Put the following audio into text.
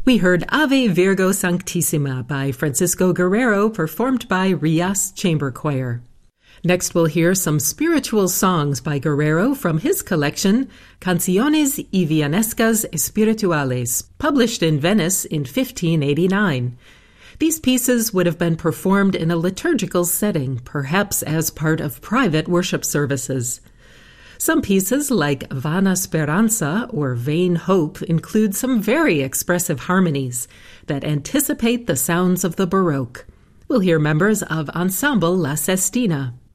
We heard Ave Virgo Sanctissima by Francisco Guerrero, performed by Rias Chamber Choir. Next we'll hear some spiritual songs by Guerrero from his collection, Canciones y Villanescas Espirituales, published in Venice in 1589. These pieces would have been performed in a liturgical setting, perhaps as part of private worship services. Some pieces, like Vana Speranza or Vain Hope, include some very expressive harmonies that anticipate the sounds of the Baroque. We'll hear members of Ensemble La Sestina.